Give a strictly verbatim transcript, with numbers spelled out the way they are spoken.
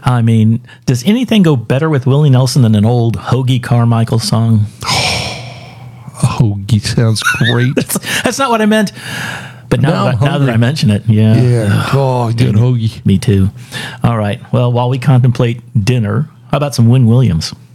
I mean, does anything go better with Willie Nelson than an old Hoagie Carmichael song? Hoagie sounds great. that's, that's not what I meant. But now, Now that, I'm now that hungry. I mention it, yeah. Yeah. Oh, good hoagie. Me too. All right. Well, while we contemplate dinner, how about some Win Williams?